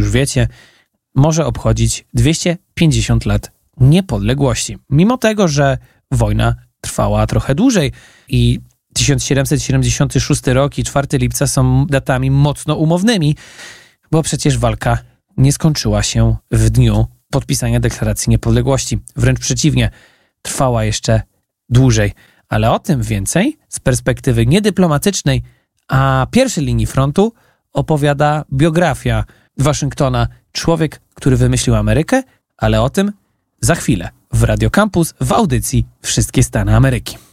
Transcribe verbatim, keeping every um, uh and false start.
już wiecie, może obchodzić dwieście pięćdziesiąt lat niepodległości. Mimo tego, że wojna trwała trochę dłużej i tysiąc siedemset siedemdziesiąty szósty rok i czwartego lipca są datami mocno umownymi, bo przecież walka nie skończyła się w dniu podpisania Deklaracji Niepodległości. Wręcz przeciwnie, trwała jeszcze dłużej. Ale o tym więcej z perspektywy niedyplomatycznej, a pierwszej linii frontu opowiada biografia Waszyngtona, człowiek, który wymyślił Amerykę, ale o tym za chwilę w Radio Campus w audycji Wszystkie Stany Ameryki.